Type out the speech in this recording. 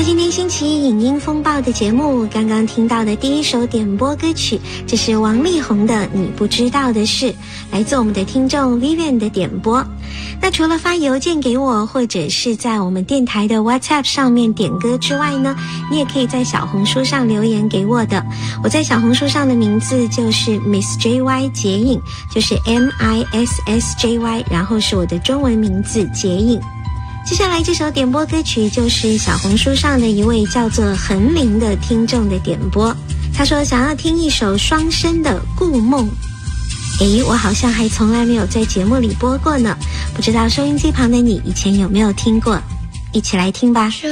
在今天星期一影音风暴的节目，刚刚听到的第一首点播歌曲，这是王力宏的《你不知道的事》，来自我们的听众 Vivian 的点播。那除了发邮件给我，或者是在我们电台的 WhatsApp 上面点歌之外呢，你也可以在小红书上留言给我的。我在小红书上的名字就是 Miss JY 结影，就是 MISSJY， 然后是我的中文名字结影。接下来这首点播歌曲就是小红书上的一位叫做恒林的听众的点播，他说想要听一首双声的故梦。我好像还从来没有在节目里播过呢，不知道收音机旁的你以前有没有听过，一起来听吧。 说